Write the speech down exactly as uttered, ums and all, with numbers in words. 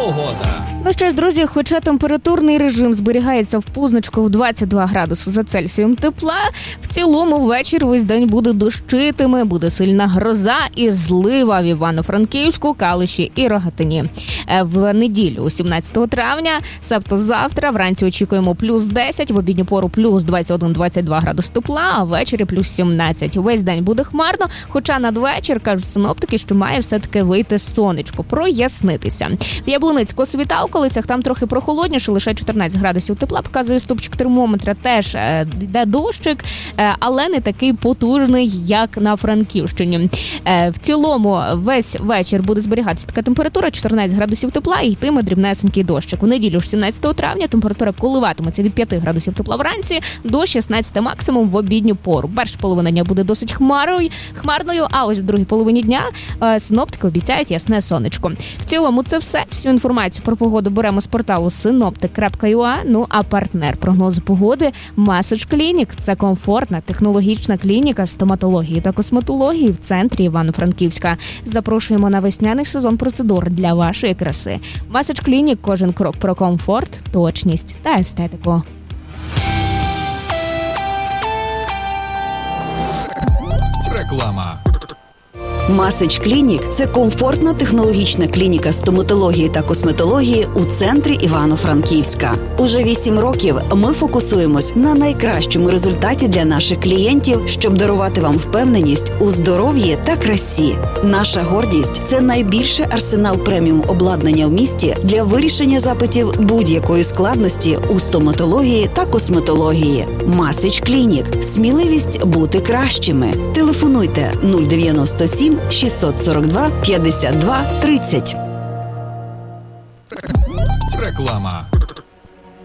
погода. Ну що ж, друзі, хоча температурний режим зберігається в позначку в двадцять два градуси за Цельсієм тепла, в цілому вечір весь день буде дощитиме, буде сильна гроза і злива в Івано-Франківську, Калуші і Рогатині. В неділю, сімнадцятого травня, себто завтра, вранці очікуємо плюс десять, в обідню пору плюс двадцять один - двадцять два градуси тепла, а ввечері плюс сімнадцять. Весь день буде хмарно, хоча надвечір, кажуть синоптики, що має все-таки вийти сонечко, прояснитися. В Яблуницьку-Світа в околицях там трохи прохолодніше, лише чотирнадцять градусів тепла, показує стопчик термометра, теж е, йде дощик, е, але не такий потужний, як на Франківщині. Е, в цілому весь вечір буде зберігатися така температура, чотирнадцять градусів тепла і йтиме дрібнесенький дощик. У неділю ж сімнадцятого травня температура коливатиметься від п'яти градусів тепла вранці до шістнадцяти максимум в обідню пору. Перша половина дня буде досить хмарою, хмарною, а ось в другій половині дня е, синоптики обіцяють ясне сонечко. В цілому це все. Всю інформацію про погоду беремо з порталу синоптик крапка ю а. Ну а партнер прогнозу погоди Massage Clinic – це комфортна технологічна клініка стоматології та косметології в центрі Івано-Франківська. Запрошуємо на весняний сезон процедур для вашої краси. Massage Clinic – кожен крок про комфорт, точність та естетику. Реклама. Massage Clinic – це комфортна технологічна клініка стоматології та косметології у центрі Івано-Франківська. Уже вісім років ми фокусуємось на найкращому результаті для наших клієнтів, щоб дарувати вам впевненість у здоров'ї та красі. Наша гордість – це найбільший арсенал преміум обладнання в місті для вирішення запитів будь-якої складності у стоматології та косметології. Massage Clinic – сміливість бути кращими. Телефонуйте нуль дев'яносто сім шістсот сорок два п'ятдесят два тридцять. Реклама.